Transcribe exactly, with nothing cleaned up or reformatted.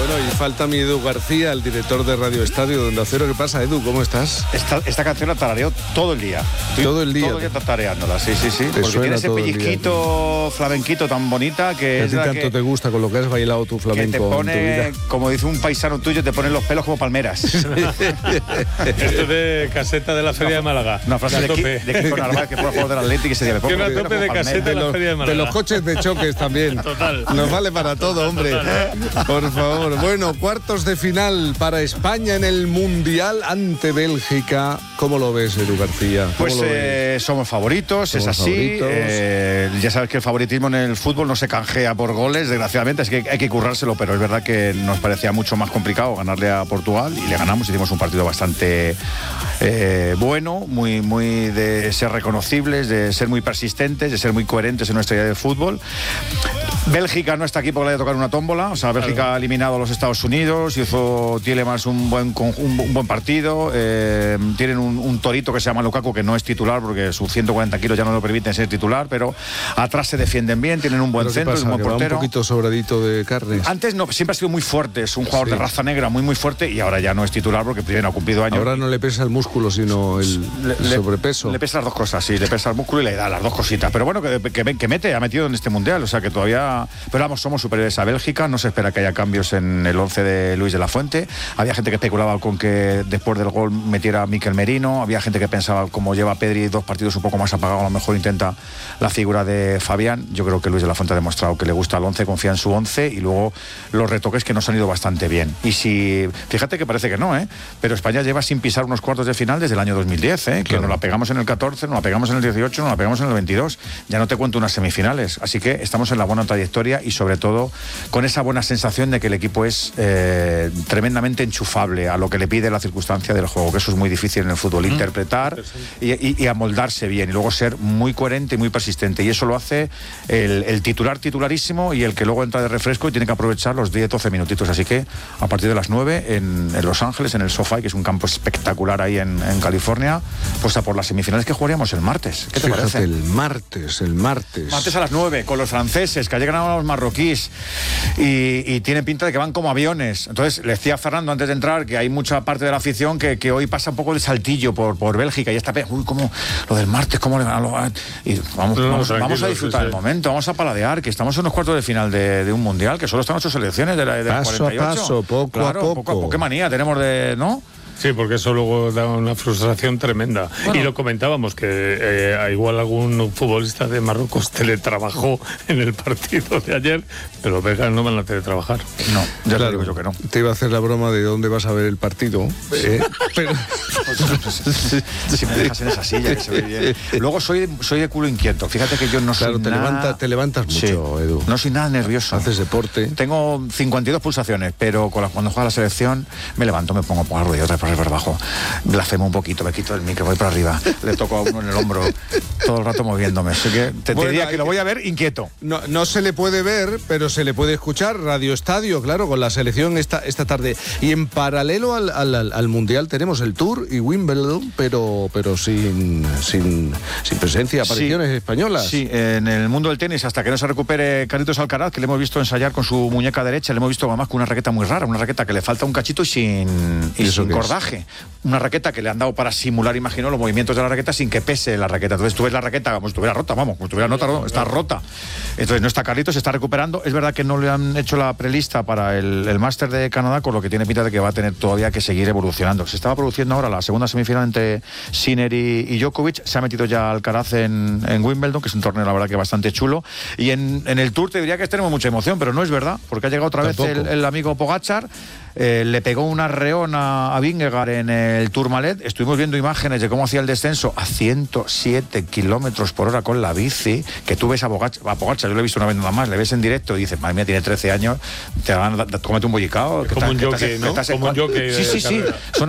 Bueno, y falta mi Edu García, el director de Radio Estadio de Onda Cero. ¿Qué pasa, Edu? ¿Cómo estás? Esta, esta canción la tarareo todo el día. Estoy todo el día. Todo el día tarareándola, sí, sí, sí. Porque tiene ese pellizquito flamenquito tan bonita que... A es ti tanto que, te gusta con lo que has bailado tu flamenco. Que te pone, como dice un paisano tuyo, te ponen los pelos como palmeras. Esto es de caseta de la Feria de Málaga. Una frase de, de, de Kiko Narváez, que fue jugador del Atlético y se dice... Tiene una tope de caseta de la Feria de Málaga. De los coches de choques también. Total. Nos vale para todo, hombre. Total. Por favor. Bueno, cuartos de final para España en el Mundial ante Bélgica. ¿Cómo lo ves, Edu García? Pues eh, somos favoritos, somos es así. Favoritos. Eh, ya sabes que el favoritismo en el fútbol no se canjea por goles, desgraciadamente, así que hay que currárselo, pero es verdad que nos parecía mucho más complicado ganarle a Portugal y le ganamos. Hicimos un partido bastante eh, bueno, muy, muy de ser reconocibles, de ser muy persistentes, de ser muy coherentes en nuestra idea de fútbol. Bélgica no está aquí porque le haya tocado una tómbola, o sea, Bélgica claro. ha eliminado a los Estados Unidos, hizo Tielemans un buen, un, un buen partido, eh, tienen un, un torito que se llama Lukaku, que no es titular porque sus ciento cuarenta kilos ya no lo permiten ser titular, pero atrás se defienden bien, tienen un buen ¿Pero centro, pasa, un buen que portero. Va un poquito sobradito de carnes. Antes no, siempre ha sido muy fuerte, es un jugador sí. de raza negra muy muy fuerte y ahora ya no es titular porque primero ha cumplido años. Ahora no le pesa el músculo, sino el, le, el sobrepeso. Le, le pesa las dos cosas, sí, le pesa el músculo y le da las dos cositas, pero bueno, que, que, que mete, ha metido en este mundial, o sea que todavía, pero vamos, somos superiores a Bélgica, no se espera que haya cambios en el once de Luis de la Fuente. Había gente que especulaba con que después del gol metiera a Mikel Merino, había gente que pensaba, como lleva Pedri dos partidos un poco más apagados, a lo mejor intenta la figura de Fabián. Yo creo que Luis de la Fuente ha demostrado que le gusta el once, confía en su once y luego los retoques que nos han ido bastante bien. Y si, fíjate que parece que no, ¿eh? Pero España lleva sin pisar unos cuartos de final desde el año dos mil diez, ¿eh? Claro. Que nos la pegamos en el catorce, nos la pegamos en el dieciocho, nos la pegamos en el veintidós. Ya no te cuento unas semifinales, así que estamos en la buena trayectoria y sobre todo con esa buena sensación de que el equipo es eh, tremendamente enchufable a lo que le pide la circunstancia del juego, que eso es muy difícil en el fútbol, mm. interpretar y, y, y amoldarse bien y luego ser muy coherente y muy persistente, y eso lo hace el, el titular titularísimo y el que luego entra de refresco y tiene que aprovechar los diez doce minutitos, así que a partir de las nueve en, en Los Ángeles, en el SoFi, que es un campo espectacular ahí en, en California, pues a por las semifinales que jugaríamos el martes. ¿Qué te Fíjate, parece? el martes, el martes. Martes a las nueve, con los franceses, que ayer ganaron a los marroquíes. Y, y tiene pinta de que van como aviones. Entonces, le decía a Fernando antes de entrar que hay mucha parte de la afición que, que hoy pasa un poco de saltillo por, por Bélgica y está, uy, como lo del martes, cómo le van a lo... Y vamos, no, vamos, vamos a disfrutar sí, el sí. momento, vamos a paladear, que estamos en unos cuartos de final de, de un mundial, que solo están ocho selecciones de la de paso cuarenta y ocho. A paso, poco claro, a poco. poco a poco. Qué manía tenemos de, ¿no? Sí, porque eso luego da una frustración tremenda. Bueno. Y lo comentábamos, que eh, igual algún futbolista de Marruecos teletrabajó en el partido de ayer, pero los belgas no van a teletrabajar. No, ya claro, te digo yo que no. Te iba a hacer la broma de dónde vas a ver el partido. Eh, pero... si me dejas en esa silla, que se ve bien. Luego soy, soy de culo inquieto. Fíjate que yo no claro, soy te nada... Levanta, te levantas mucho, sí. Edu. No soy nada nervioso. Haces deporte. Tengo cincuenta y dos pulsaciones, pero con la, cuando juega la selección me levanto, me pongo por arriba, otra vez por abajo. Blasfemo un poquito, me quito el micro, voy para arriba, le toco a uno en el hombro todo el rato moviéndome. Así que te, bueno, te diría que lo voy a ver inquieto. No, no se le puede ver, pero se le puede escuchar. Radio Estadio, claro, con la selección esta, esta tarde. Y en paralelo al, al, al Mundial tenemos el Tour y Wimbledon, pero, pero sin, sin, sin presencia, apariciones sí, españolas. Sí, en el mundo del tenis, hasta que no se recupere Carlitos Alcaraz, que le hemos visto ensayar con su muñeca derecha, le hemos visto además con una raqueta muy rara, una raqueta que le falta un cachito y sin, y sin cordaje. Una raqueta que le han dado para simular, imagino, los movimientos de la raqueta sin que pese la raqueta. Entonces tú ves la raqueta como si estuviera rota, vamos, como si estuviera nota, no, está rota. Entonces no está Carlitos, se está recuperando. Es verdad que no le han hecho la prelista para el, el Máster de Canadá, con lo que tiene pinta de que va a tener todavía que seguir evolucionando. Se estaba produciendo ahora la segunda semifinal entre Sinner y, y Djokovic. Se ha metido ya Alcaraz en, en Wimbledon, que es un torneo, la verdad, que bastante chulo. Y en, en el Tour te diría que tenemos mucha emoción, pero no es verdad, porque ha llegado otra Tampoco. vez el, el amigo Pogačar. Eh, le pegó un arreón a, a Vingegaard en el Tourmalet. Estuvimos viendo imágenes de cómo hacía el descenso a ciento siete kilómetros por hora con la bici, que tú ves a Pogačar, a Pogačar, yo lo he visto una vez nada más, le ves en directo y dices, madre mía, tiene trece años, te van a comete un bollicao. Como un jockey, ¿no? Como un jockey. Sí, sí, sí. Son